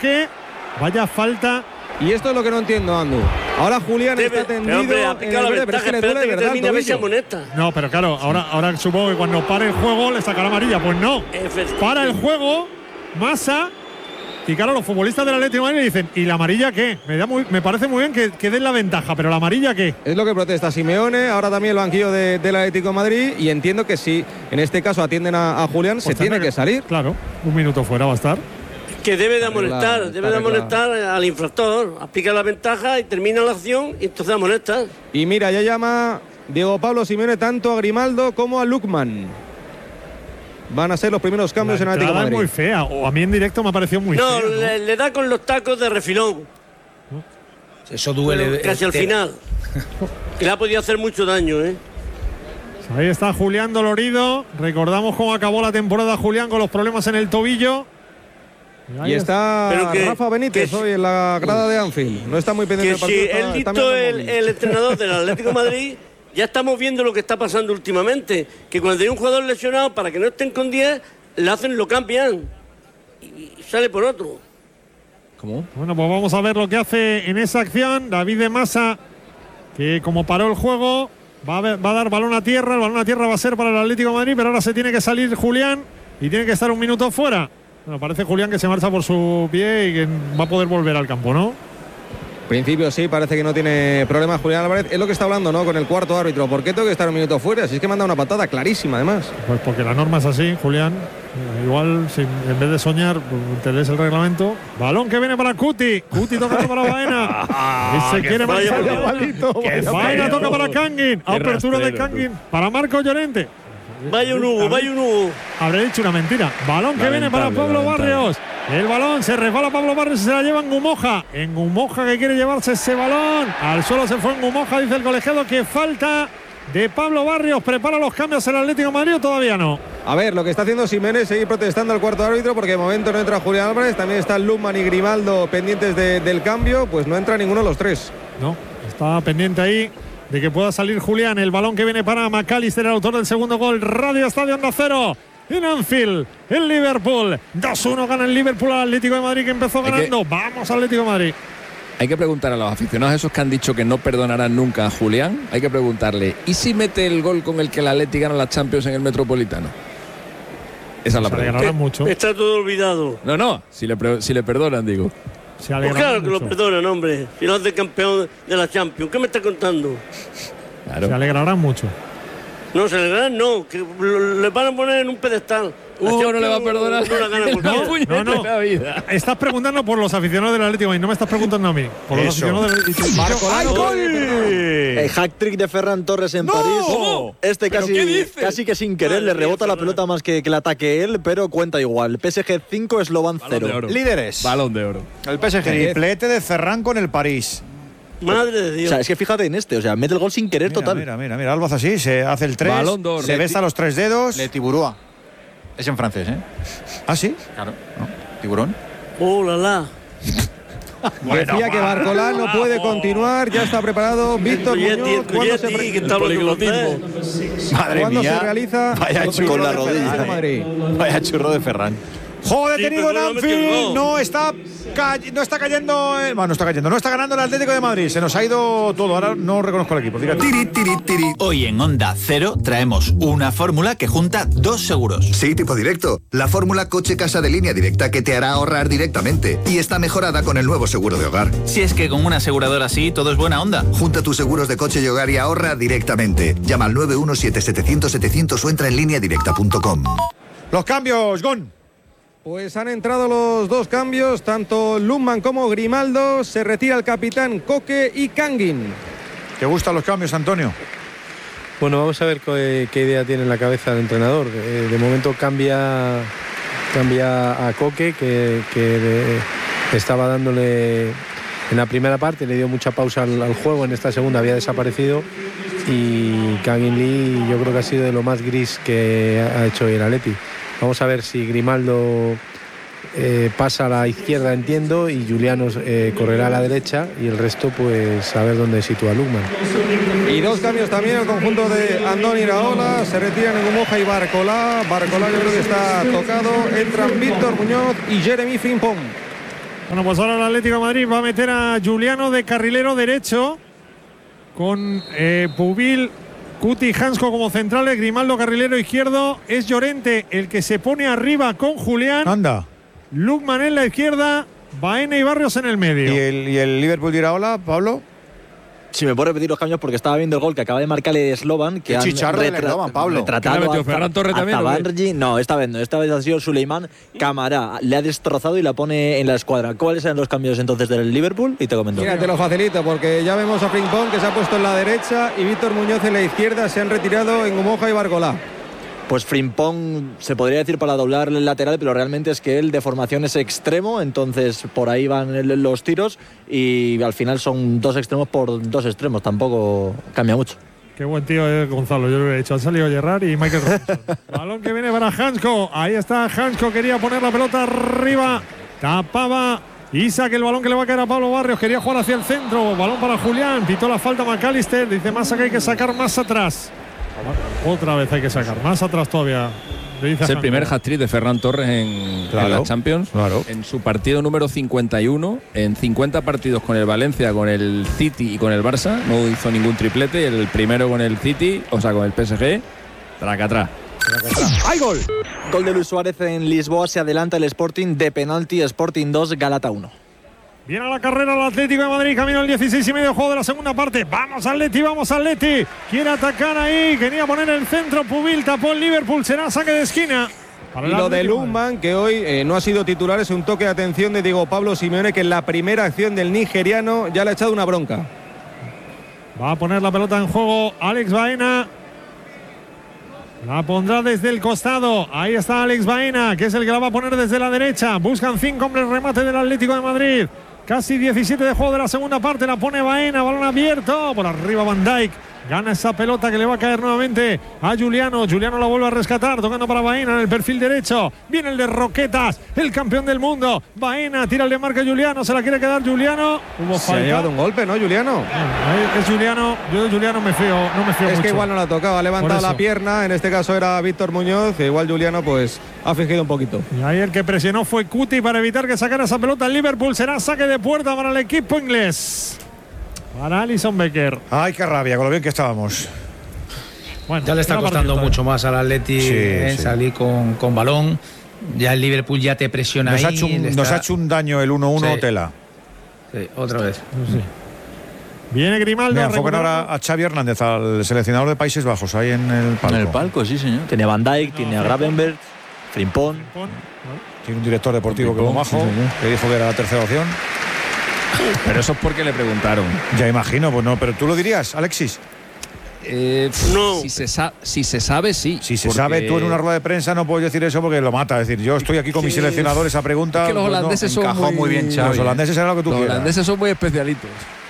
Coque. Vaya falta. Y esto es lo que no entiendo, Andu. Ahora Julián está tendido en el verde, pero es que le duele de verdad el tobillo. No, pero claro, ahora supongo que cuando pare el juego le sacará amarilla. Pues no. Para el juego, Massa. Y claro, los futbolistas del Atlético de Madrid dicen, ¿y la amarilla qué? Me parece muy bien que den la ventaja, pero ¿la amarilla qué? Es lo que protesta Simeone, ahora también el banquillo del Atlético de Madrid, y entiendo que si en este caso atienden a Julián, pues se tiene que salir. Claro, un minuto fuera va a estar. Que debe de amonestar al infractor, aplica la ventaja y termina la acción y entonces amonesta. Y mira, ya llama Diego Pablo Simeone tanto a Grimaldo como a Lukman. Van a ser los primeros cambios en el Atlético de Madrid. Es muy fea, o a mí en directo me ha parecido muy fea. No, le da con los tacos de refilón. Eso duele. Casi al final. Y le ha podido hacer mucho daño, ¿eh? Ahí está Julián dolorido. Recordamos cómo acabó la temporada Julián con los problemas en el tobillo. Y está Rafa Benítez hoy en la grada de Anfield. No está muy pendiente del partido. Si él dictó el entrenador del Atlético de Madrid, ya estamos viendo lo que está pasando últimamente. Que cuando hay un jugador lesionado, para que no estén con 10, lo cambian. Y sale por otro. ¿Cómo? Bueno, pues vamos a ver lo que hace en esa acción David de Massa, que como paró el juego, va a dar balón a tierra. El balón a tierra va a ser para el Atlético de Madrid, pero ahora se tiene que salir Julián y tiene que estar un minuto fuera. Bueno, parece Julián que se marcha por su pie y que va a poder volver al campo, ¿no? En principio sí, parece que no tiene problemas Julián Álvarez. Es lo que está hablando, ¿no? Con el cuarto árbitro. ¿Por qué tengo que estar un minuto fuera? Si es que manda una patada clarísima, además. Pues porque la norma es así, Julián. Igual, en vez de soñar, te lees el reglamento. Balón que viene para Cuti. Cuti toca para Baena. Y se quiere marchar. Baena toca para Kangin. Apertura de Kangin para Marcos Llorente. Vaya un Hugo. Habré dicho una mentira. Balón que viene para Pablo Barrios. El balón se resbala Pablo Barrios y se la lleva en Ngumoja. En Ngumoja que quiere llevarse ese balón. Al suelo se fue en Ngumoja, dice el colegiado que falta de Pablo Barrios. ¿Prepara los cambios el Atlético de Madrid o todavía no? A ver, lo que está haciendo Simeone es seguir protestando al cuarto árbitro porque de momento no entra Julián Álvarez. También están Lukman y Grimaldo pendientes del cambio. Pues no entra ninguno de los tres. No, está pendiente ahí de que pueda salir Julián. El balón que viene para McAllister, el autor del segundo gol. Radio Estadio Onda Cero. En Anfield, en Liverpool. 2-1 gana el Liverpool al Atlético de Madrid, que empezó ganando. Vamos, Atlético de Madrid. Hay que preguntar a los aficionados esos que han dicho que no perdonarán nunca a Julián. Hay que preguntarle, ¿y si mete el gol con el que el Atlético gana la Champions en el Metropolitano? Esa es la pregunta. Se mucho. Está todo olvidado. No, si le perdonan, digo. Pues claro que lo perdonan, hombre. Final de campeón de la Champions. ¿Qué me está contando? Claro. Se alegrarán mucho. No, se alegrarán, no. Que le van a poner en un pedestal. No le va a perdonar. No. Estás preguntando por los aficionados del Atlético y no me estás preguntando a mí. Por los aficionados del El hat-trick de Ferran Torres en París. ¿Cómo? Este casi que sin querer le rebota la pelota más que el ataque él, pero cuenta igual. PSG 5, Slovan 0. Líderes. Balón de oro. El PSG. Triplete de Ferran con el París. Madre de Dios. O sea, es que fíjate en este, mete el gol sin querer total. Mira, Alba hace así, se hace el 3, se besa los 3 dedos. Le Tiburúa. Es en francés, ¿eh? ¿Ah, sí? Claro. ¿No? Tiburón. ¡Oh, la la! Decía que Barcolá no puede continuar, ya está preparado Víctor Muñoz. ¿Cuándo se realiza? Vaya con la rodilla. Vaya churro de Ferran. Juego detenido en Anfield, no está cayendo, no está ganando el Atlético de Madrid. Se nos ha ido todo, ahora no reconozco el equipo. Hoy en Onda Cero traemos una fórmula que junta dos seguros. Sí, tipo directo. La fórmula coche-casa de Línea Directa que te hará ahorrar directamente. Y está mejorada con el nuevo seguro de hogar. Si es que con una aseguradora así todo es buena onda. Junta tus seguros de coche y hogar y ahorra directamente. Llama al 917-700-700 o entra en lineadirecta.com. Los cambios, Gon. Pues han entrado los dos cambios, tanto Lukman como Grimaldo. Se retira el capitán Coque y Kangin. ¿Te gustan los cambios, Antonio? Bueno, vamos a ver qué idea tiene en la cabeza el entrenador. De momento cambia a Coque, que estaba dándole en la primera parte, le dio mucha pausa al juego, en esta segunda había desaparecido, y Kangin Lee yo creo que ha sido de lo más gris que ha hecho hoy el Atleti. Vamos a ver si Grimaldo pasa a la izquierda, entiendo, y Juliano correrá a la derecha, y el resto pues a ver dónde sitúa Lukman. Y dos cambios también, el conjunto de Andoni Iraola. Se retiran Ngumoja y Barcolá. Barcolá yo creo que está tocado. Entran Víctor Muñoz y Jeremy Frimpong. Bueno, pues ahora el Atlético de Madrid va a meter a Giuliano de carrilero derecho con Pubil, Cuti y Hansko como centrales, Grimaldo carrilero izquierdo. Es Llorente el que se pone arriba con Julián. Anda. Lukman en la izquierda, Baena y Barrios en el medio. ¿Y el Liverpool Iraola, Pablo? Si me puedo repetir los cambios porque estaba viendo el gol que acaba de marcarle Slovan, que han retratado a Ferran Torres también. Zabargi. No, esta vez no. Esta vez ha sido Suleiman Camará. Le ha destrozado y la pone en la escuadra. ¿Cuáles eran los cambios entonces del Liverpool? Y te comento. Mira, te lo facilito porque ya vemos a Frimpong que se ha puesto en la derecha y Víctor Muñoz en la izquierda. Se han retirado en Gumoja y Barcolá. Pues Frimpong se podría decir para doblar el lateral, pero realmente es que él de formación es extremo, entonces por ahí van los tiros y al final son dos extremos por dos extremos, tampoco cambia mucho. Qué buen tío es Gonzalo, yo lo hubiera dicho. Han salido Gerrard y Michael Robinson. Balón que viene para Hansko. Ahí está Hansko, quería poner la pelota arriba. Tapaba Isaac el balón que le va a caer a Pablo Barrios. Quería jugar hacia el centro. Balón para Julián. Pitó la falta McAllister. Dice Massa que hay que sacar más atrás. Otra vez hay que sacar más atrás todavía. Es el primer hat-trick de Ferran Torres en la Champions. Claro. En su partido número 51, en 50 partidos con el Valencia, con el City y con el Barça, no hizo ningún triplete. El primero con el City, o sea, con el PSG, tracatrá. ¡Hay gol! Gol de Luis Suárez en Lisboa. Se adelanta el Sporting de penalti. Sporting 2, Galata 1. Viene a la carrera el Atlético de Madrid, camino al 16 y medio, juego de la segunda parte. Vamos Atleti, vamos Atleti. Quiere atacar ahí, quería poner el centro, Pubil tapó el Liverpool, será saque de esquina. Y lo de Lukman, que hoy no ha sido titular, es un toque de atención de Diego Pablo Simeone, que en la primera acción del nigeriano ya le ha echado una bronca. Va a poner la pelota en juego Alex Baena. La pondrá desde el costado. Ahí está Alex Baena, que es el que la va a poner desde la derecha. Buscan 5 hombres, remate del Atlético de Madrid. Casi 17 de juego de la segunda parte. La pone Baena, balón abierto. Por arriba Van Dijk. Gana esa pelota que le va a caer nuevamente a Giuliano. Giuliano la vuelve a rescatar, tocando para Baena en el perfil derecho. Viene el de Roquetas, el campeón del mundo. Baena tira el de marca Giuliano, se la quiere quedar Giuliano. Hubo se ha llevado un golpe, ¿no, Giuliano? Es Giuliano, yo de Giuliano no me fío es mucho. Que igual no la tocaba, ha levantado la pierna. En este caso era Víctor Muñoz. Igual Giuliano pues ha fingido un poquito. Y ahí el que presionó fue Cuti para evitar que sacara esa pelota el Liverpool. Será saque de puerta para el equipo inglés. Para Alisson Becker. Ay, qué rabia, con lo bien que estábamos. Bueno, ya le está costando mucho más al Atleti salir con balón. Ya el Liverpool ya te presiona nos ahí. Nos ha hecho un daño el 1-1 Tela. Sí, otra vez. Viene Grimaldo. Enfocan ahora a Xavi Hernández, al seleccionador de Países Bajos, ahí en el palco. En el palco, sí, señor. Tiene a Van Dijk, tiene a Gravenberch, Frimpong. Tiene un director deportivo que es majo, que dijo que era la tercera opción. Pero eso es porque le preguntaron. Ya imagino, pues no, pero tú lo dirías, Alexis. No. Si se sabe, sí. Si se sabe, tú en una rueda de prensa no puedes decir eso porque lo mata. Es decir, yo estoy aquí con mi seleccionador, esa pregunta. Es que los holandeses son muy bien, Xavi. Los holandeses eran lo que tú quieras. Los holandeses son muy especialitos.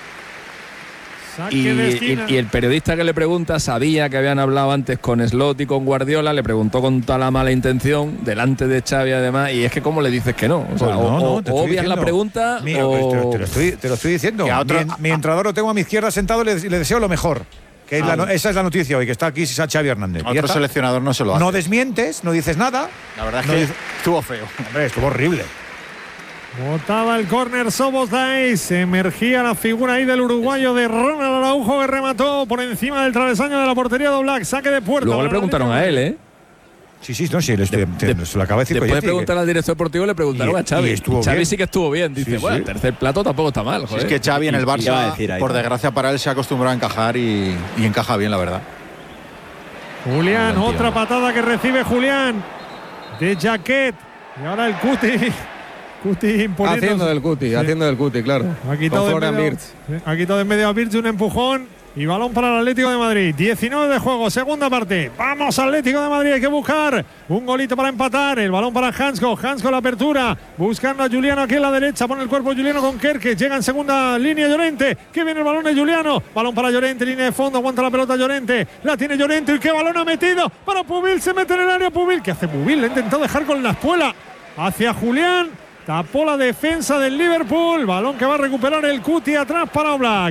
Y el periodista que le pregunta sabía que habían hablado antes con Slot y con Guardiola, le preguntó con toda la mala intención, delante de Xavi además, y es que ¿cómo le dices que no? O sea, o obvias la pregunta te lo estoy diciendo. Mi entrenador lo tengo a mi izquierda sentado y le deseo lo mejor. Que esa es la noticia hoy, que está aquí Xavi Hernández. Otro seleccionador no se lo hace. No desmientes, no dices nada. La verdad es que estuvo feo. Hombre, estuvo horrible. Botaba el córner Szoboszlai, se emergía la figura ahí del uruguayo de Ronald Araujo, que remató por encima del travesaño de la portería de Oblak, saque de puerta. Luego le preguntaron a él, ¿eh? Sí, se lo acaba de decir. Después de preguntar al director deportivo le preguntaron a Xavi. Y Xavi sí que estuvo bien. Dice, bueno, el tercer plato tampoco está mal. Joder. Es que Xavi en el Barça, por desgracia para él, se ha acostumbrado a encajar y encaja bien, la verdad. Julián, otra patada que recibe Julián de Jaquet. Y ahora el Cuti haciendo del Cuti, claro. Ha quitado de en medio a Birch, un empujón y balón para el Atlético de Madrid. 19 de juego, segunda parte. Vamos Atlético de Madrid, hay que buscar un golito para empatar. El balón para Hansko la apertura, buscando a Giuliano aquí en la derecha, pone el cuerpo Giuliano con Kerke, llega en segunda línea Llorente, que viene el balón de Giuliano, balón para Llorente, línea de fondo, aguanta la pelota Llorente, la tiene Llorente y qué balón ha metido para Pubil, se mete en el área Pubil. ¿Qué hace Pubil? Le ha intentado dejar con la espuela hacia Julián. Tapó la defensa del Liverpool. Balón que va a recuperar el Cuti atrás para Oblak.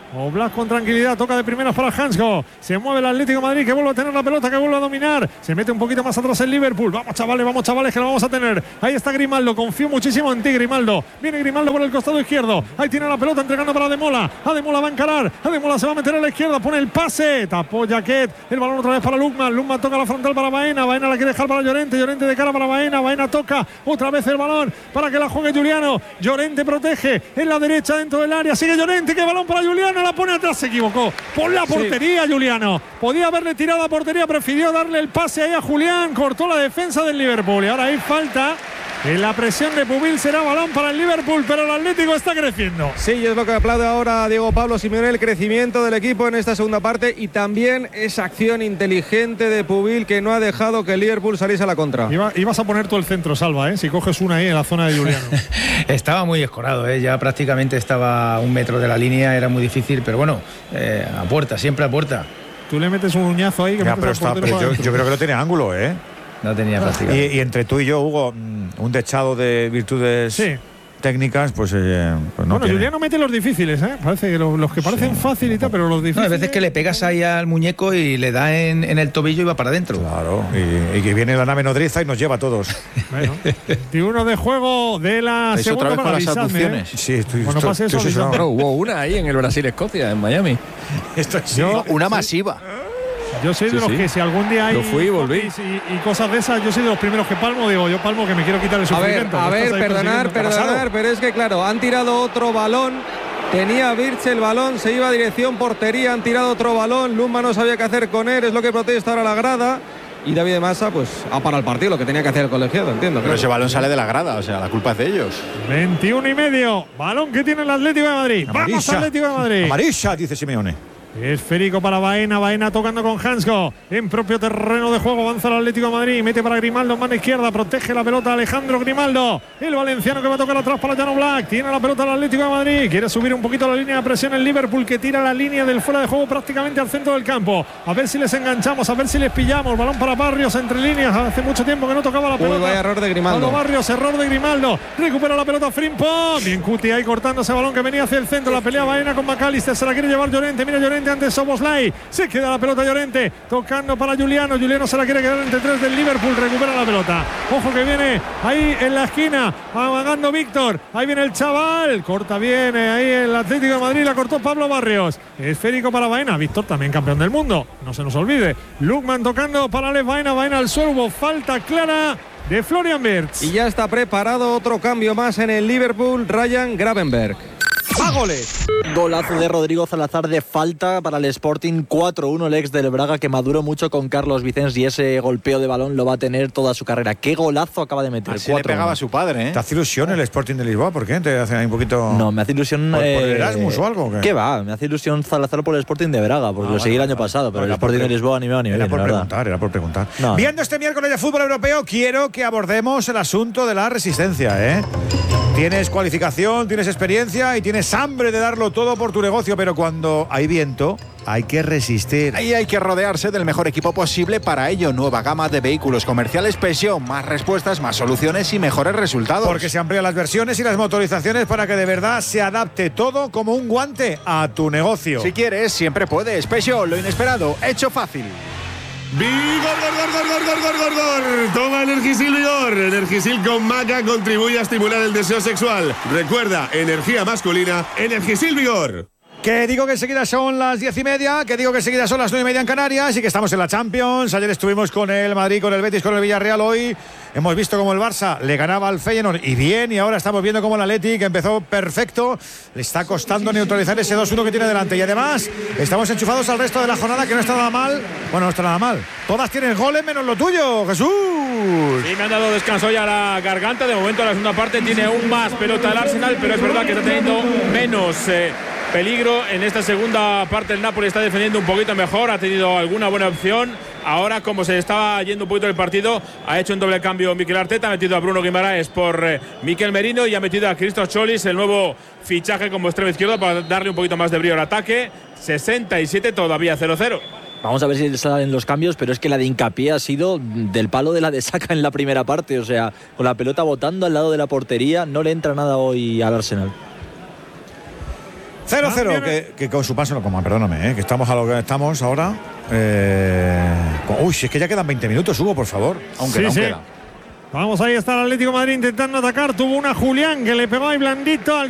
Oblak con tranquilidad, toca de primeras para Hansko. Se mueve el Atlético de Madrid, que vuelve a tener la pelota, que vuelve a dominar. Se mete un poquito más atrás el Liverpool. Vamos chavales, que lo vamos a tener. Ahí está Grimaldo, confío muchísimo en ti, Grimaldo. Viene Grimaldo por el costado izquierdo. Ahí tiene la pelota entregando para Ademola. Ademola va a encarar. Ademola se va a meter a la izquierda, pone el pase. Tapó Jaquet. El balón otra vez para Lukman. Lukman toca la frontal para Baena. Baena la quiere dejar para Llorente. Llorente de cara para Baena. Baena toca otra vez el balón para que la juegue Juliano. Llorente protege en la derecha dentro del área. Sigue Llorente, que balón para Juliano. La pone atrás, se equivocó. Por la portería, Juliano. Podía haberle tirado a portería, prefirió darle el pase ahí a Julián. Cortó la defensa del Liverpool. Y ahora hay falta. En la presión de Pubil será balón para el Liverpool, pero el Atlético está creciendo. Sí, es lo que aplaude ahora Diego Pablo Simeone, el crecimiento del equipo en esta segunda parte y también esa acción inteligente de Pubil que no ha dejado que el Liverpool saliese a la contra. Ibas a poner tú el centro, Salva, si coges una ahí en la zona de Juliano. Estaba muy escorado, ya prácticamente estaba a 1 metro de la línea, era muy difícil, pero bueno, a puerta, siempre a puerta. Tú le metes un uñazo ahí. Que ya, pero yo creo que no tiene ángulo, No tenía prácticamente. Y entre tú y yo, Hugo, un dechado de virtudes técnicas, pues no. Bueno, Juliano mete los difíciles, parece que los que parecen fácil y tal, pero los difíciles. No, hay veces que le pegas ahí al muñeco y le da en el tobillo y va para adentro. Claro, y que viene la nave nodriza y nos lleva a todos. Bueno, 21 de juego de la segunda otra vez con las aducciones. Sí, estoy hubo una ahí en el Brasil-Escocia, en Miami. Una masiva. Yo soy de los que si algún día hay y cosas de esas, yo soy de los primeros que palmo, digo, yo palmo que me quiero quitar el sufrimiento. A ver, perdonar, pero es que claro, han tirado otro balón, tenía Birch el balón, se iba a dirección portería, han tirado otro balón, Luma no sabía qué hacer con él, es lo que protesta ahora la grada. Y David de Massa, pues, ha parado el partido, lo que tenía que hacer el colegiado, entiendo. Pero ese balón sale de la grada, o sea, la culpa es de ellos. 21,5, balón que tiene el Atlético de Madrid. Vamos, Atlético de Madrid. Amarilla, dice Simeone. Esférico para Baena, Baena tocando con Hansko en propio terreno de juego, avanza el Atlético de Madrid, mete para Grimaldo en mano izquierda, protege la pelota Alejandro Grimaldo, el valenciano que va a tocar atrás para Jan Oblak, tiene la pelota el Atlético de Madrid, quiere subir un poquito la línea de presión el Liverpool, que tira la línea del fuera de juego prácticamente al centro del campo, a ver si les enganchamos, a ver si les pillamos, balón para Barrios entre líneas, hace mucho tiempo que no tocaba la pelota. Vaya error de Grimaldo. Barrios, error de Grimaldo, recupera la pelota Frimpong, bien Cuti ahí cortando ese balón que venía hacia el centro, la pelea Baena con McAllister, se la quiere llevar Llorente, mira Llorente ante Soboslai. Se queda la pelota Llorente, tocando para Juliano. Juliano se la quiere quedar entre 3 del Liverpool. Recupera la pelota. Ojo que viene ahí en la esquina, amagando Víctor. Ahí viene el chaval. Corta bien ahí el Atlético de Madrid. La cortó Pablo Barrios. Esférico para Baena. Víctor también campeón del mundo. No se nos olvide. Lukman tocando para Alex Baena. Baena al suelo. Hubo falta clara de Florian Wirtz. Y ya está preparado otro cambio más en el Liverpool. Ryan Gravenberch. ¡Va goles! Golazo de Rodrigo Salazar de falta para el Sporting, 4-1 el ex del Braga, que maduró mucho con Carlos Vicens y ese golpeo de balón lo va a tener toda su carrera. ¡Qué golazo acaba de meter! Así le pegaba a su padre, ¿Te hace ilusión el Sporting de Lisboa? ¿Por qué? ¿Te hace ahí un poquito...? No, me hace ilusión... ¿Por el Erasmus o algo? ¿Qué va? Me hace ilusión Salazar por el Sporting de Braga, porque lo seguí el año pasado, pero el Sporting de Lisboa ni me va ni bien. Era por preguntar. No. Viendo este miércoles de fútbol europeo, quiero que abordemos el asunto de la resistencia, Tienes cualificación, tienes experiencia y tienes hambre de darlo todo por tu negocio, pero cuando hay viento hay que resistir. Ahí hay que rodearse del mejor equipo posible. Para ello, nueva gama de vehículos comerciales Peugeot, más respuestas, más soluciones y mejores resultados. Porque se amplían las versiones y las motorizaciones para que de verdad se adapte todo como un guante a tu negocio. Si quieres, siempre puedes. Peugeot, lo inesperado, hecho fácil. ¡Vigor! Toma Energisil Vigor. Energisil con maca contribuye a estimular el deseo sexual. Recuerda, energía masculina, Energisil Vigor. Que digo que enseguida son las 10:30, que digo que enseguida son las 9:30 en Canarias y que estamos en la Champions. Ayer estuvimos con el Madrid, con el Betis, con el Villarreal. Hoy hemos visto cómo el Barça le ganaba al Feyenoord y bien, y ahora estamos viendo cómo el Atleti, que empezó perfecto, le está costando neutralizar ese 2-1 que tiene delante. Y además estamos enchufados al resto de la jornada, que no está nada mal. Bueno, no está nada mal. Todas tienen goles menos lo tuyo, Jesús. Sí, me han dado descanso ya a la garganta. De momento, la segunda parte tiene aún más pelota el Arsenal, pero es verdad que está teniendo menos peligro. En esta segunda parte el Napoli está defendiendo un poquito mejor, ha tenido alguna buena opción. Ahora, como se estaba yendo un poquito el partido, ha hecho un doble cambio Mikel Arteta, ha metido a Bruno Guimaraes por Mikel Merino y ha metido a Christos Cholis, el nuevo fichaje como extremo izquierdo, para darle un poquito más de brío al ataque. 67, todavía 0-0. Vamos a ver si salen los cambios, pero es que la de Hincapié ha sido del palo de la de Saka en la primera parte. O sea, con la pelota botando al lado de la portería, no le entra nada hoy al Arsenal. 0-0, que con su paso no coman, perdóname, que estamos a lo que estamos ahora. Si es que ya quedan 20 minutos, Hugo, por favor. Aunque no queda. Vamos, ahí está el Atlético de Madrid intentando atacar. Tuvo una Julián que le pegó ahí blandito al